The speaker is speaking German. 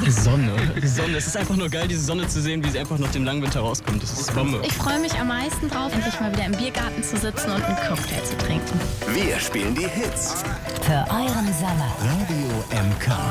Die Sonne. Die Sonne. Es ist einfach nur geil, diese Sonne zu sehen, wie sie einfach nach dem langen Winter rauskommt. Das ist Bombe. Ich freue mich am meisten drauf, endlich mal wieder im Biergarten zu sitzen und einen Cocktail zu trinken. Wir spielen die Hits. Für euren Sommer. Radio MK.